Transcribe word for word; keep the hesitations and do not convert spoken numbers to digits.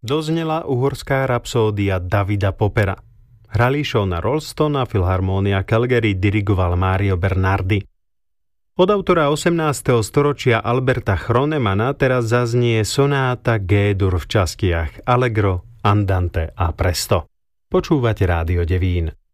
Doznela uhorská rapsódia Davida Poppera. Hrali Seana Rolston a Filharmónia Calgary dirigoval Mario Bernardi. Od autora osemnásteho storočia Alberta Chronemana teraz zaznie sonáta G-dur v častiach Allegro, Andante a Presto. Počúvate Rádio Devín.